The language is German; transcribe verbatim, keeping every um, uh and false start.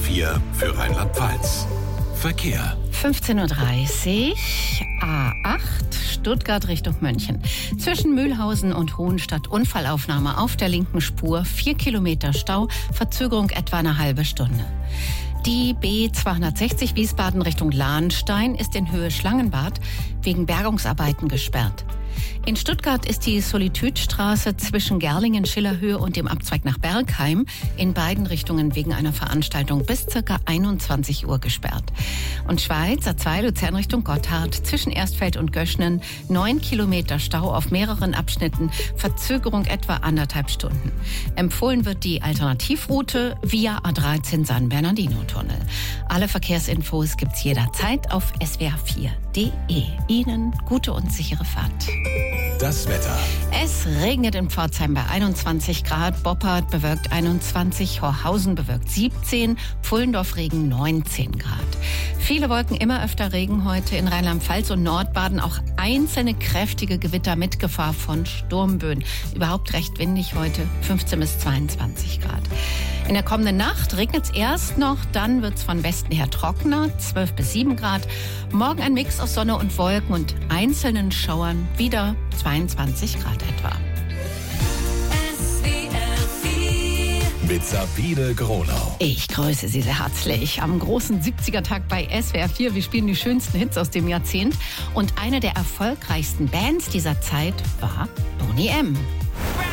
vier für Rheinland-Pfalz. Verkehr. fünfzehn Uhr dreißig, A acht, Stuttgart Richtung München. Zwischen Mühlhausen und Hohenstadt Unfallaufnahme auf der linken Spur. Vier Kilometer Stau, Verzögerung etwa eine halbe Stunde. Die B zweihundertsechzig Wiesbaden Richtung Lahnstein ist in Höhe Schlangenbad wegen Bergungsarbeiten gesperrt. In Stuttgart ist die Solitudstraße zwischen Gerlingen-Schillerhöhe und dem Abzweig nach Bergheim in beiden Richtungen wegen einer Veranstaltung bis ca. einundzwanzig Uhr gesperrt. Und Schweiz, A zwei Luzern Richtung Gotthard, zwischen Erstfeld und Göschnen, neun Kilometer Stau auf mehreren Abschnitten, Verzögerung etwa anderthalb Stunden. Empfohlen wird die Alternativroute via A dreizehn San Bernardino-Tunnel. Alle Verkehrsinfos gibt's jederzeit auf S W R vier punkt de. Ihnen gute und sichere Fahrt. Das Wetter. Es regnet in Pforzheim bei einundzwanzig Grad, Boppard bewölkt einundzwanzig, Horhausen bewölkt siebzehn, Pfullendorf Regen neunzehn Grad. Viele Wolken, immer öfter Regen heute in Rheinland-Pfalz und Nordbaden, auch einzelne kräftige Gewitter mit Gefahr von Sturmböen. Überhaupt recht windig heute, fünfzehn bis zweiundzwanzig Grad. In der kommenden Nacht regnet es erst noch, dann wird es von Westen her trockener, zwölf bis sieben Grad. Morgen ein Mix aus Sonne und Wolken und einzelnen Schauern, wieder zweiundzwanzig Grad etwa. Mit Sabine Gronau. Ich grüße Sie sehr herzlich am großen siebziger-Tag bei S W R vier. Wir spielen die schönsten Hits aus dem Jahrzehnt. Und eine der erfolgreichsten Bands dieser Zeit war Boney M.